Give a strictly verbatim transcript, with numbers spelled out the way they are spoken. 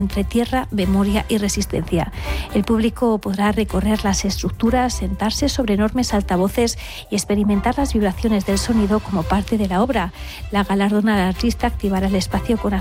entre tierra, memoria y resistencia. El público podrá recorrer las estructuras, sentarse sobre enormes altavoces y experimentar las vibraciones del sonido como parte de la obra. La galardonada artista activará el espacio con